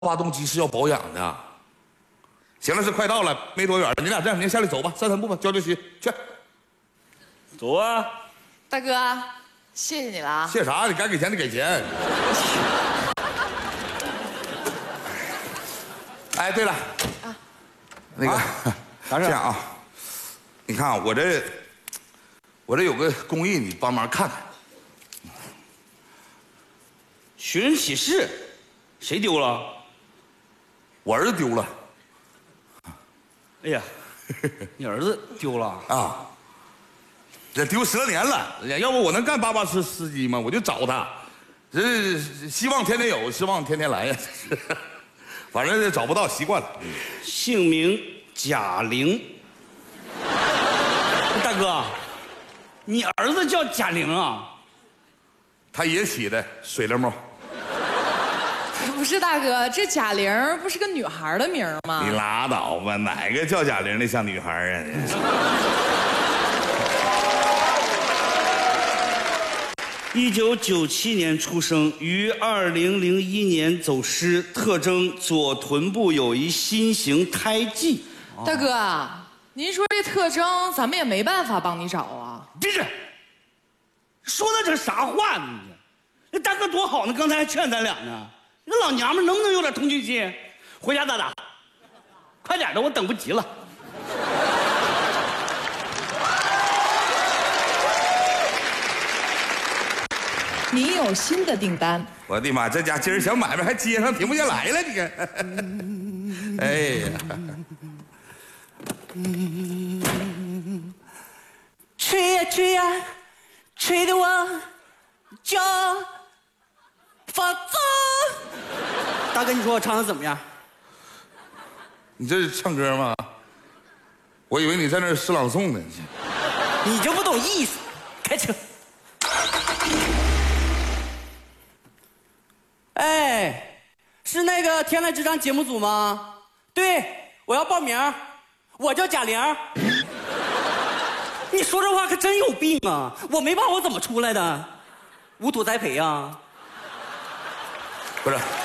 发动机是要保养的。行了，是快到了，没多远，你俩这样，您下来走吧，3、3步吧，交齐去。 走啊， 大哥，谢谢你了啊！ 谢啥？你该给钱得给钱。哎，对了，那个这样啊，你看啊，我这有个公益，你帮忙看看。 寻人启事，谁丢了？ 我儿子丢了。 哎呀，你儿子丢了啊？这丢10年了，要不我能干巴士司机吗？我就找他，这希望天天有，失望天天来呀。反正找不到，习惯了。 姓名贾玲。大哥，你儿子叫贾玲啊？ 他爷起的，水灵猫。 不是大哥，这贾玲不是个女孩的名吗？ 你拉倒吧，哪个叫贾玲的像女孩啊？ 1997年出生，于2001年走失，特征左臀部有一心形胎记。 大哥，您说这特征，咱们也没办法帮你找啊。 闭嘴！说的这啥话呢？你这大哥多好呢，刚才还劝咱俩呢。那老娘们能不能有点同情心？回家打打，快点的，我等不及了。 你有新的订单。 我的妈，这家今儿小买卖还接上，停不下来了，你看。哎呀， 吹呀吹呀，吹得我脚发紫。大哥，你说我唱的怎么样？ 你这是唱歌吗？我以为你在那儿诗朗诵呢。 你就不懂艺术。开车。哎，是那个《天籁之战》节目组吗？对，我要报名，我叫贾玲。你说这话可真有病啊！我没报，我怎么出来的？无土栽培呀？ 不是，